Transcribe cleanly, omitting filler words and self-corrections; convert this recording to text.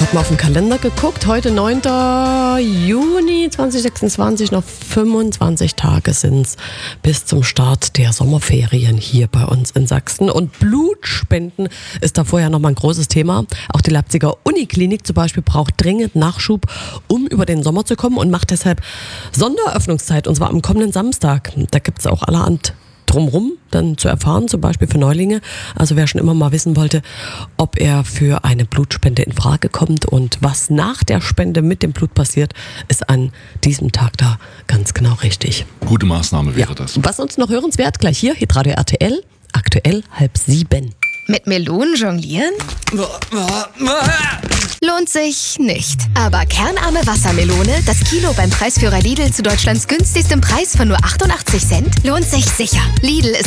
Gerade mal auf den Kalender geguckt. Heute 9. Juni 2026, noch 25 Tage sind es bis zum Start der Sommerferien hier bei uns in Sachsen. Und Blutspenden ist da vorher nochmal ein großes Thema. Auch die Leipziger Uniklinik zum Beispiel braucht dringend Nachschub, um über den Sommer zu kommen und macht deshalb Sonderöffnungszeit, und zwar am kommenden Samstag. Da gibt es auch allerhand drumrum dann zu erfahren, zum Beispiel für Neulinge. Also wer schon immer mal wissen wollte, ob er für eine Blutspende in Frage kommt und was nach der Spende mit dem Blut passiert, ist an diesem Tag da ganz genau richtig. Gute Maßnahme wäre das. Was uns noch hörenswert, gleich hier, Hitradio RTL, aktuell 6:30. Mit Melonen jonglieren? Lohnt sich nicht. Aber kernarme Wassermelone, das Kilo beim Preisführer Lidl zu Deutschlands günstigstem Preis von nur 88 Cent, lohnt sich sicher. Lidl ist